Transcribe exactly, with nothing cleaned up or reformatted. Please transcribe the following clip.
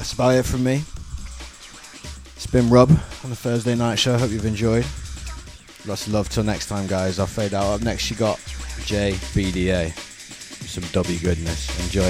that's about it from me. It's been Rob on the Thursday night show. Hope you've enjoyed. Lots of love till next time, guys. I'll fade out. Up next, you got J B D A. Some W goodness. Enjoy.